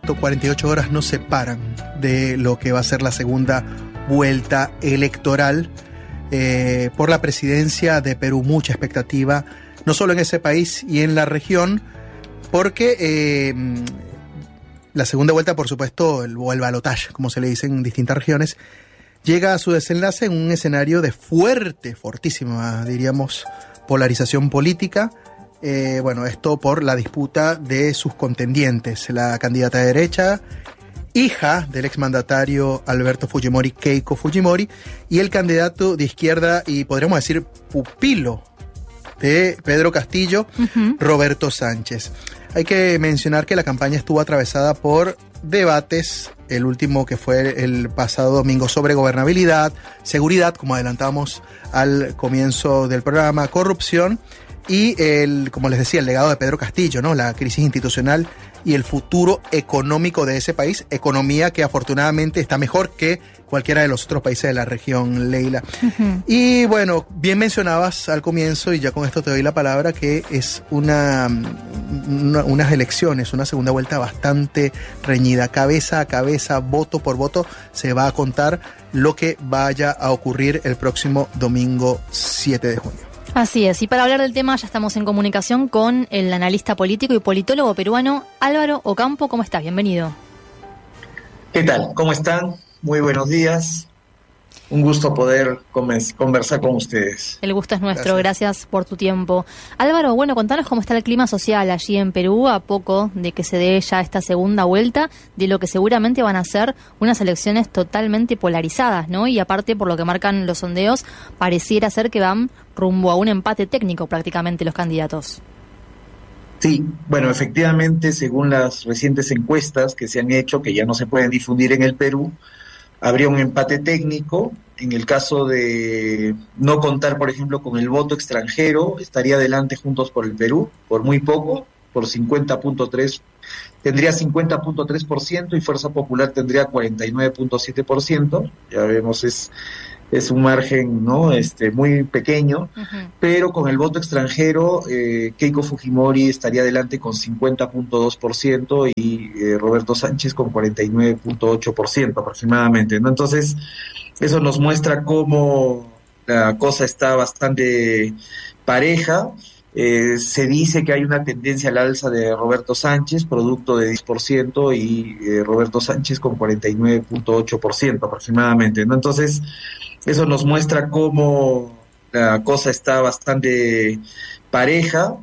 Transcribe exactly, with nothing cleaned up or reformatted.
supuesto, cuarenta y ocho horas nos separan de lo que va a ser la segunda vuelta electoral eh, por la presidencia de Perú. Mucha expectativa, no solo en ese país y en la región, porque eh, la segunda vuelta, por supuesto, el, o el balotaje, como se le dice en distintas regiones, llega a su desenlace en un escenario de fuerte, fortísima, diríamos, polarización política. Eh, bueno, esto por la disputa de sus contendientes, la candidata de derecha, hija del exmandatario Alberto Fujimori, Keiko Fujimori, y el candidato de izquierda y podríamos decir pupilo de Pedro Castillo, uh-huh. Roberto Sánchez. Hay que mencionar que la campaña estuvo atravesada por debates, el último que fue el pasado domingo sobre gobernabilidad, seguridad, como adelantamos al comienzo del programa, corrupción y, el, como les decía, el legado de Pedro Castillo, ¿no? La crisis institucional y el futuro económico de ese país, economía que afortunadamente está mejor que cualquiera de los otros países de la región, Leila. Uh-huh. Y bueno, bien mencionabas al comienzo, y ya con esto te doy la palabra, que es una, una unas elecciones, una segunda vuelta bastante reñida, cabeza a cabeza, voto por voto, se va a contar lo que vaya a ocurrir el próximo domingo siete de junio. Así es, y para hablar del tema ya estamos en comunicación con el analista político y politólogo peruano Álvaro Ocampo. ¿Cómo estás? Bienvenido. ¿Qué tal? ¿Cómo están? Muy buenos días. Un gusto poder conversar con ustedes. El gusto es nuestro, gracias. gracias por tu tiempo. Álvaro, bueno, contanos cómo está el clima social allí en Perú a poco de que se dé ya esta segunda vuelta, de lo que seguramente van a ser unas elecciones totalmente polarizadas, ¿no? Y aparte, por lo que marcan los sondeos, pareciera ser que van rumbo a un empate técnico prácticamente los candidatos. Sí, bueno, efectivamente, según las recientes encuestas que se han hecho, que ya no se pueden difundir en el Perú, habría un empate técnico. En el caso de no contar, por ejemplo, con el voto extranjero, estaría adelante Juntos por el Perú, por muy poco, por cincuenta punto tres, tendría cincuenta punto tres por ciento y Fuerza Popular tendría cuarenta y nueve punto siete por ciento. Ya vemos, es es un margen, ¿no? Este muy pequeño, uh-huh. Pero con el voto extranjero, eh, Keiko Fujimori estaría adelante con cincuenta punto dos por ciento y eh, Roberto Sánchez con cuarenta y nueve punto ocho por ciento aproximadamente, ¿no? Entonces, eso nos muestra cómo la cosa está bastante pareja. Eh, se dice que hay una tendencia al alza de Roberto Sánchez, producto de diez por ciento, y eh, Roberto Sánchez con cuarenta y nueve punto ocho por ciento aproximadamente, ¿no? Entonces, eso nos muestra cómo la cosa está bastante pareja.